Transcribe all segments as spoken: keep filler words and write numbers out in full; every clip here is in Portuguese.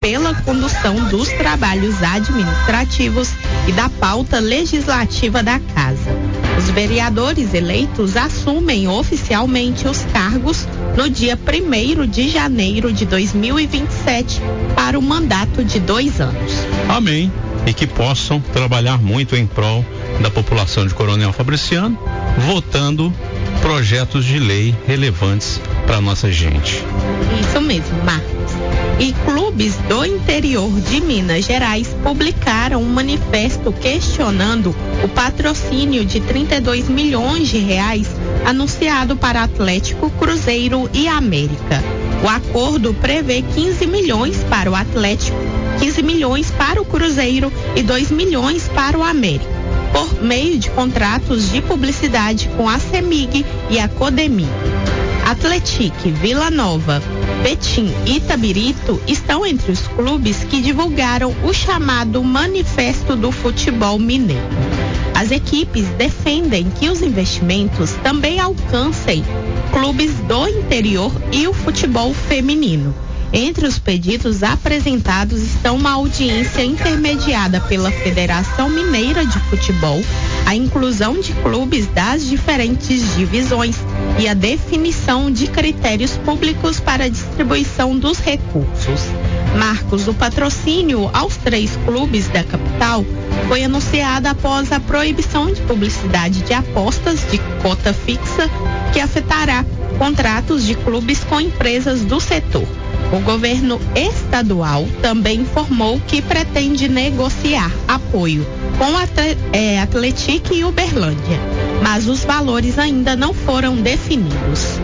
pela condução dos trabalhos administrativos e da pauta legislativa da Casa. Os vereadores eleitos assumem oficialmente os cargos no dia primeiro de janeiro de dois mil e vinte e sete para o mandato de dois anos. Amém. E que possam trabalhar muito em prol da população de Coronel Fabriciano, votando projetos de lei relevantes para nossa gente. Isso mesmo, Marcos. E clubes do interior de Minas Gerais publicaram um manifesto questionando o patrocínio de trinta e dois milhões de reais anunciado para Atlético, Cruzeiro e América. O acordo prevê quinze milhões para o Atlético, quinze milhões para o Cruzeiro e dois milhões para o América, por meio de contratos de publicidade com a CEMIG e a Codemig. Atletique, Vila Nova, Betim e Itabirito estão entre os clubes que divulgaram o chamado Manifesto do Futebol Mineiro. As equipes defendem que os investimentos também alcancem clubes do interior e o futebol feminino. Entre os pedidos apresentados estão uma audiência intermediada pela Federação Mineira de Futebol, a inclusão de clubes das diferentes divisões e a definição de critérios públicos para a distribuição dos recursos. Marcos, o patrocínio aos três clubes da capital foi anunciado após a proibição de publicidade de apostas de cota fixa que afetará contratos de clubes com empresas do setor. O governo estadual também informou que pretende negociar apoio com a é, Atletique e Uberlândia, mas os valores ainda não foram definidos.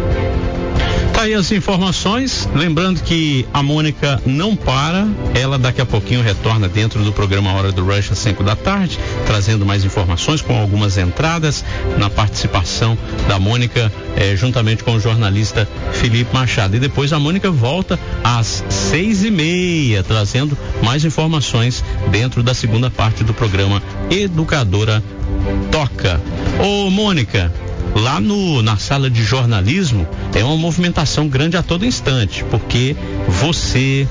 Tá aí as informações, lembrando que a Mônica não para, ela daqui a pouquinho retorna dentro do programa Hora do Rush às cinco da tarde, trazendo mais informações com algumas entradas na participação da Mônica, eh, juntamente com o jornalista Felipe Machado. E depois a Mônica volta às seis e meia, trazendo mais informações dentro da segunda parte do programa Educadora Toca. Ô Mônica, lá no, na sala de jornalismo é uma movimentação grande a todo instante, porque você,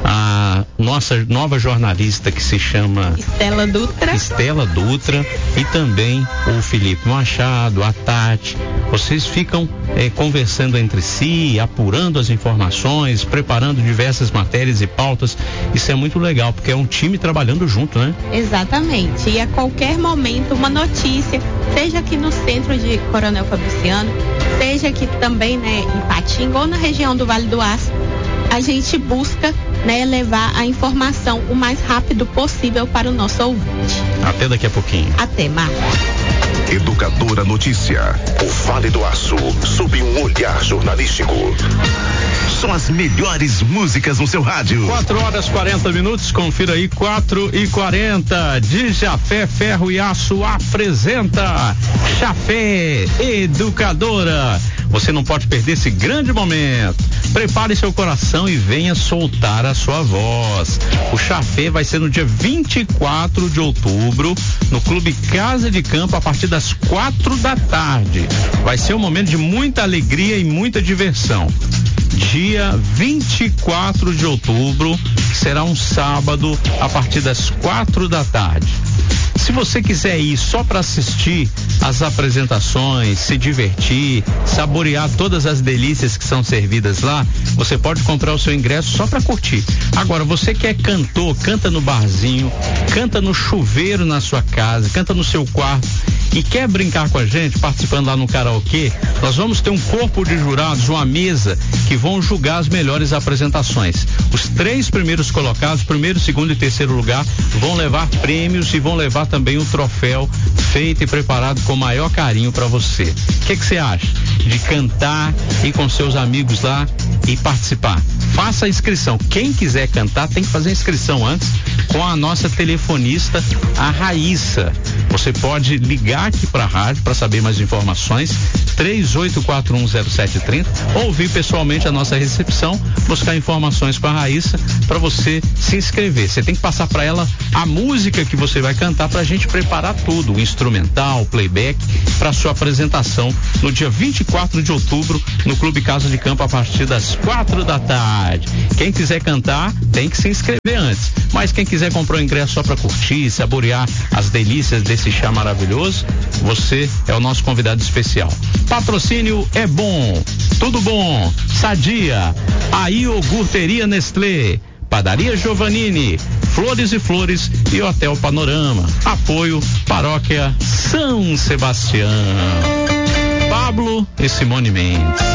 a nossa nova jornalista que se chama Estela Dutra, Estela Dutra e também o Felipe Machado, a Tati, vocês ficam eh, conversando entre si, apurando as informações, preparando diversas matérias e pautas. Isso é muito legal, porque é um time trabalhando junto, né? Exatamente, e a qualquer momento uma notícia, seja aqui no centro de Coronel Fabriciano, seja aqui também, né, em Patinga ou na região do Vale do Aço, a gente busca, né, levar a informação o mais rápido possível para o nosso ouvinte. Até daqui a pouquinho. Até, Marcos. Educadora Notícia. O Vale do Aço, sob um olhar jornalístico. São as melhores músicas no seu rádio. quatro horas e quarenta minutos, confira aí, quatro e quarenta. De Jafé Ferro e Aço apresenta Jafé Educadora. Você não pode perder esse grande momento. Prepare seu coração e venha soltar a sua voz. O Chafé vai ser no dia vinte e quatro de outubro, no Clube Casa de Campo, a partir das quatro da tarde. Vai ser um momento de muita alegria e muita diversão. Dia vinte e quatro de outubro, será um sábado, a partir das quatro da tarde. Se você quiser ir só para assistir as apresentações, se divertir, saborear todas as delícias que são servidas lá, você pode comprar o seu ingresso só para curtir. Agora, você que é cantor, canta no barzinho, canta no chuveiro na sua casa, canta no seu quarto e quer brincar com a gente, participando lá no karaokê, nós vamos ter um corpo de jurados, uma mesa que vão julgar as melhores apresentações. Os três primeiros colocados, primeiro, segundo e terceiro lugar, vão levar prêmios e vão levar também um troféu feito e preparado com o maior carinho para você. O que que você acha de cantar, ir com seus amigos lá e participar? Faça a inscrição. Quem quiser cantar tem que fazer a inscrição antes com a nossa telefonista, a Raíssa. Você pode ligar aqui para a rádio para saber mais informações, três oito quatro um zero sete três zero, ou vir pessoalmente à nossa recepção, buscar informações com a Raíssa para você se inscrever. Você tem que passar para ela a música que você vai cantar para a gente preparar tudo, o instrumental, playback, para sua apresentação no dia vinte e quatro de outubro no Clube Casa de Campo a partir das quatro da tarde. cidade. Quem quiser cantar, tem que se inscrever antes. Mas quem quiser comprar o ingresso só para curtir, saborear as delícias desse chá maravilhoso, você é o nosso convidado especial. Patrocínio é bom, tudo bom, Sadia, a Iogurteria Nestlé, Padaria Giovannini, Flores e Flores e Hotel Panorama. Apoio Paróquia São Sebastião. Pablo e Simone Mendes.